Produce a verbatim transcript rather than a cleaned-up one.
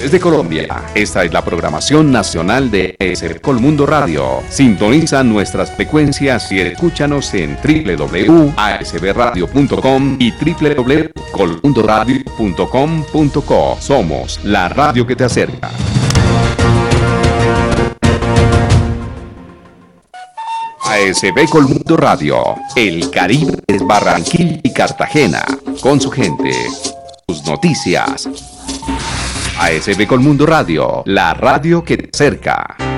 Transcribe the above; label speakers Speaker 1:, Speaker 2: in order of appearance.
Speaker 1: Desde Colombia, esta es la programación nacional de A S B Colmundo Radio. Sintoniza nuestras frecuencias y escúchanos en doble u doble u doble u punto a s b radio punto com y doble u doble u doble u punto colmundo radio punto com punto co. Somos la radio que te acerca. A S B Colmundo Radio, el Caribe es Barranquilla y Cartagena, con su gente, sus noticias. A S B Colmundo Radio, la radio que te acerca.